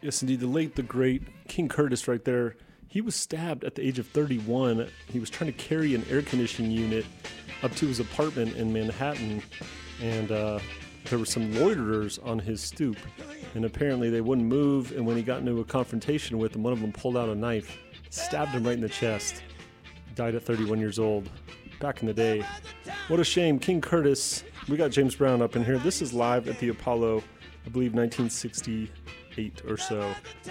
Yes, indeed. The late, the great King Curtis right there. He was stabbed at the age of 31. He was trying to carry an air conditioning unit up to his apartment in Manhattan, and there were some loiterers on his stoop, and apparently they wouldn't move, and when he got into a confrontation with them, one of them pulled out a knife, stabbed him right in the chest. Died at 31 years old. Back in the day. What a shame. King Curtis. We got James Brown up in here. This is live at the Apollo, I believe 1968 or so.